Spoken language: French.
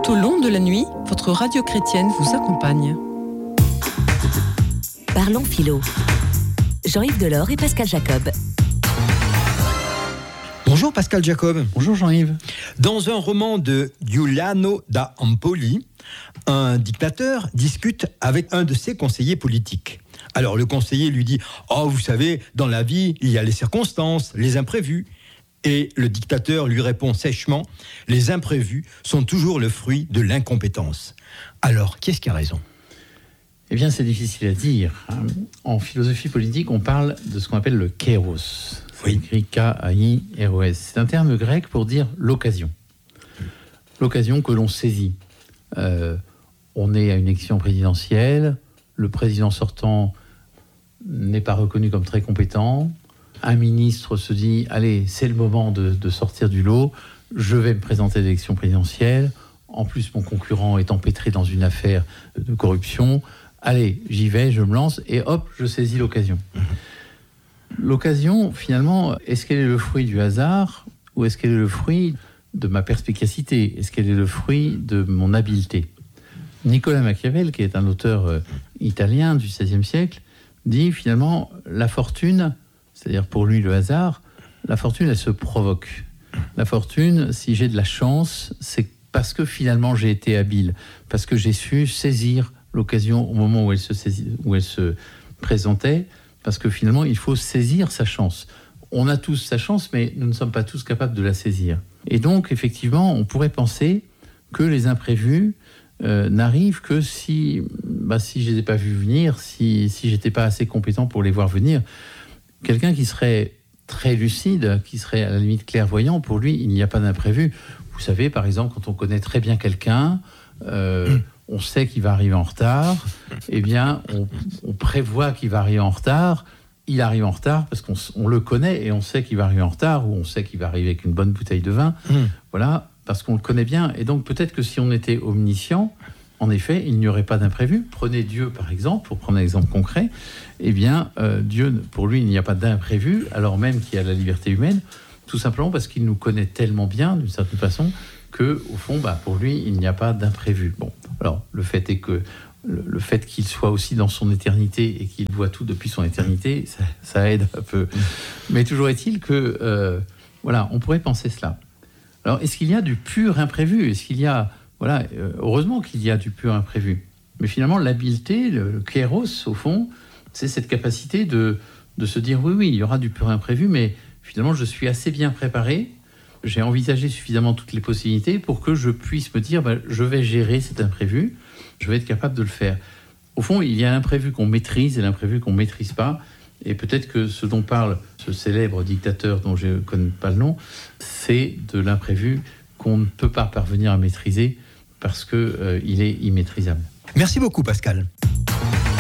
Tout au long de la nuit, votre radio chrétienne vous accompagne. Parlons philo. Jean-Yves Delors et Pascal Jacob. Bonjour Pascal Jacob. Bonjour Jean-Yves. Dans un roman de Giuliano da Empoli, un dictateur discute avec un de ses conseillers politiques. Alors le conseiller lui dit « Oh, vous savez, dans la vie, il y a les circonstances, les imprévus. » Et le dictateur lui répond sèchement « Les imprévus sont toujours le fruit de l'incompétence. » Alors, qui est-ce qui a raison ? Eh bien, c'est difficile à dire. En philosophie politique, on parle de ce qu'on appelle le kairos. C'est écrit K-A-I-R-O-S. C'est un terme grec pour dire l'occasion. L'occasion que l'on saisit. On est à une élection présidentielle, le président sortant n'est pas reconnu comme très compétent, un ministre se dit « Allez, c'est le moment de sortir du lot, je vais me présenter à l'élection présidentielle, en plus mon concurrent est empêtré dans une affaire de corruption, allez, j'y vais, je me lance, et hop, je saisis l'occasion. » L'occasion, finalement, est-ce qu'elle est le fruit du hasard ou est-ce qu'elle est le fruit de ma perspicacité ? Est-ce qu'elle est le fruit de mon habileté ? Nicolas Machiavel, qui est un auteur italien du XVIe siècle, dit finalement la fortune, c'est-à-dire pour lui le hasard, la fortune elle se provoque. La fortune, si j'ai de la chance, c'est parce que finalement j'ai été habile, parce que j'ai su saisir l'occasion au moment où elle se présentait, parce que finalement il faut saisir sa chance. On a tous sa chance, mais nous ne sommes pas tous capables de la saisir. Et donc effectivement, on pourrait penser que les imprévus n'arrivent que si je ne les ai pas vus venir, si je n'étais pas assez compétent pour les voir venir. Quelqu'un qui serait très lucide, qui serait à la limite clairvoyant, pour lui, il n'y a pas d'imprévu. Vous savez, par exemple, quand on connaît très bien quelqu'un, on sait qu'il va arriver en retard, eh bien, on prévoit qu'il va arriver en retard, il arrive en retard parce qu'on le connaît et on sait qu'il va arriver en retard, ou on sait qu'il va arriver avec une bonne bouteille de vin, voilà, parce qu'on le connaît bien. Et donc, peut-être que si on était omniscient, en effet, il n'y aurait pas d'imprévu. Prenez Dieu, par exemple, pour prendre un exemple concret. Eh bien, Dieu, pour lui, il n'y a pas d'imprévu, alors même qu'il y a la liberté humaine, tout simplement parce qu'il nous connaît tellement bien, d'une certaine façon, que, au fond, pour lui, il n'y a pas d'imprévu. Bon, alors, le fait est que le fait qu'il soit aussi dans son éternité et qu'il voit tout depuis son éternité, ça aide un peu. Mais toujours est-il que, on pourrait penser cela. Alors, est-ce qu'il y a du pur imprévu ? Est-ce qu'il y a... heureusement qu'il y a du pur imprévu. Mais finalement, l'habileté, le kairos, au fond, c'est cette capacité de se dire oui, il y aura du pur imprévu, mais finalement, je suis assez bien préparé, j'ai envisagé suffisamment toutes les possibilités pour que je puisse me dire je vais gérer cet imprévu, je vais être capable de le faire. Au fond, il y a l'imprévu qu'on maîtrise et l'imprévu qu'on ne maîtrise pas. Et peut-être que ce dont parle ce célèbre dictateur dont je ne connais pas le nom, c'est de l'imprévu qu'on ne peut pas parvenir à maîtriser parce qu'il est immaîtrisable. Merci beaucoup Pascal.